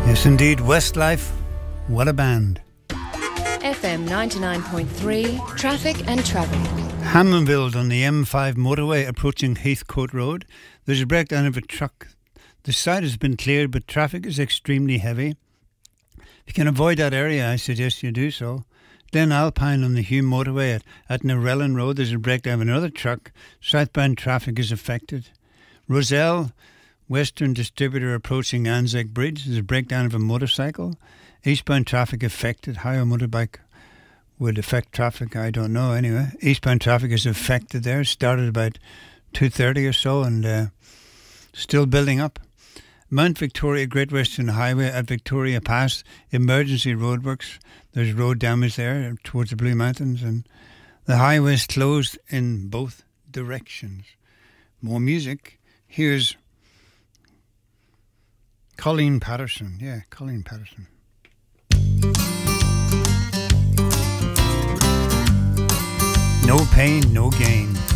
Yes, indeed. Westlife, what a band. FM 99.3, traffic and travel. Hammondville on the M5 motorway approaching Heathcote Road. There's a breakdown of a truck. The site has been cleared, but traffic is extremely heavy. If you can avoid that area, I suggest you do so. Then Alpine on the Hume motorway at Narellan Road, there's a breakdown of another truck. Southbound traffic is affected. Roselle, Western Distributor approaching Anzac Bridge, there's a breakdown of a motorcycle. Eastbound traffic affected. How a motorbike would affect traffic, I don't know. Anyway, eastbound traffic is affected there. Started about 2:30 or so and still building up. Mount Victoria Great Western Highway at Victoria Pass, emergency roadworks. There's road damage there towards the Blue Mountains, and the highway is closed in both directions. More music. Here's Colleen Patterson. Yeah, Colleen Patterson. No pain, no gain.